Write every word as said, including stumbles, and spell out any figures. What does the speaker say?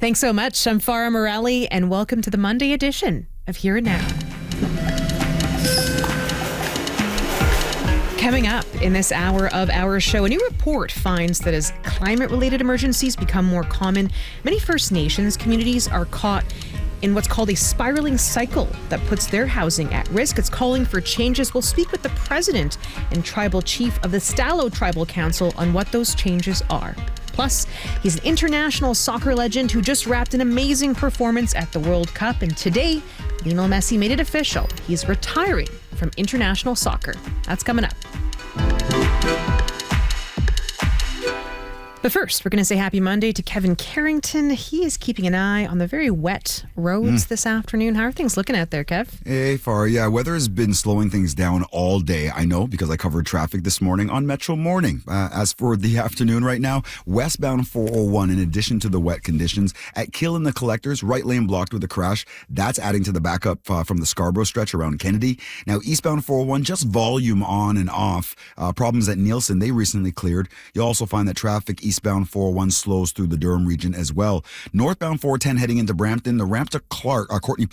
Thanks so much. I'm Farah Morelli, and welcome to the Monday edition of Here and Now. Coming up in this hour of our show, a new report finds that as climate-related emergencies become more common, many First Nations communities are caught in what's called a spiraling cycle that puts their housing at risk. It's calling for changes. We'll speak with the president and tribal chief of the Stalo Tribal Council on what those changes are. Plus, he's an international soccer legend who just wrapped an amazing performance at the World Cup. And today, Lionel Messi made it official. He's retiring from international soccer. That's coming up. But first, we're going to say happy Monday to Kevin Carrington. He is keeping an eye on the very wet roads mm. this afternoon. How are things looking out there, Kev? Hey, Far. Yeah, weather has been slowing things down all day. I know because I covered traffic this morning on Metro Morning. Uh, as for the afternoon right now, westbound four oh one, in addition to the wet conditions, at Kill and the Collectors, right lane blocked with a crash. That's adding to the backup uh, from the Scarborough stretch around Kennedy. Now, eastbound four oh one, just volume on and off. Uh, problems at Nielsen, they recently cleared. You'll also find that traffic eastbound four oh one slows through the Durham region as well. Northbound four ten heading into Brampton, the ramp to Clark, uh, Courtney